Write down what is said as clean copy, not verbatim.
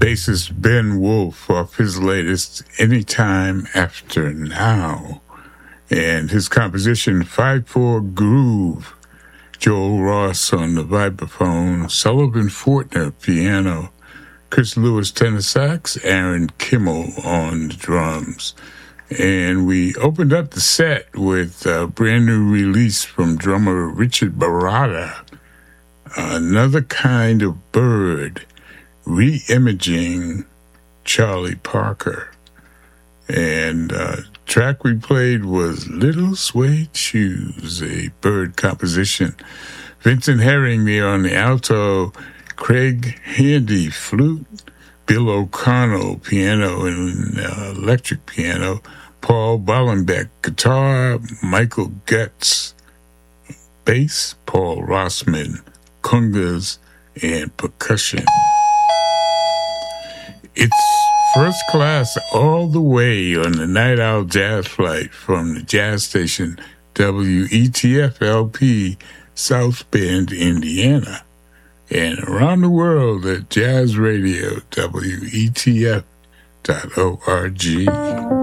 bassist Ben Wolf off his latest Anytime After Now, and his composition 5/4 Groove. Joel Ross on the vibraphone, Sullivan Fortner piano, Chris Lewis tenor sax, Aaron Kimmel on the drums. And we opened up the set with a brand new release from drummer Richard Barada, Another Kind of Bird, re-imaging Charlie Parker. And track we played was Little Suede Shoes, a Bird composition. Vincent Herring there on the alto, Craig Handy flute, Bill O'Connell piano and electric piano, Paul Ballenbeck guitar, Michael Getz bass, Paul Rossman congas and percussion. It's first class all the way on the Night Owl Jazz Flight from the jazz station WETF-LP, South Bend, Indiana, and around the world at Jazz Radio, WETF.org.